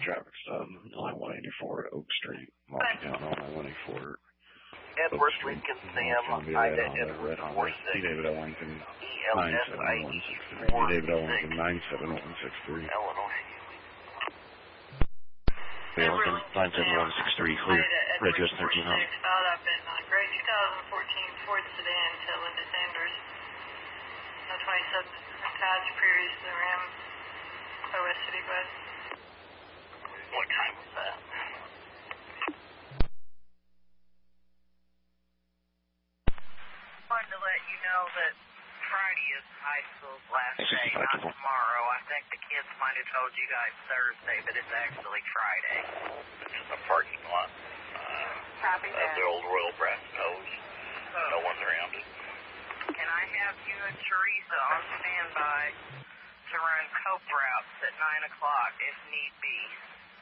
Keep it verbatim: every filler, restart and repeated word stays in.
traffic stop on I one eighty-four at Oak Street. Walking down on I one eighty-four. Edward Lincoln Sam, Ida Edward four six. David Ellington, E L S I E four David Ellington, nine seven one six three. Illinois. Ellington, nine seven one six three, clear. Red Dress thirteen hundred. Filed up in uh, gray twenty fourteen Ford sedan to Linda Sanders. No twenty-seven attached, previously Ram, O S City Bus. What time was that? Wanted to let you know that Friday is high school's last day, not tomorrow. I think the kids might have told you guys Thursday, but it's actually Friday. It's in the parking lot. Uh, Copy uh, that. the old Royal Brass Nose. Oh. No one's around it. Can I have you and Teresa on standby to run cope routes at nine o'clock if need be?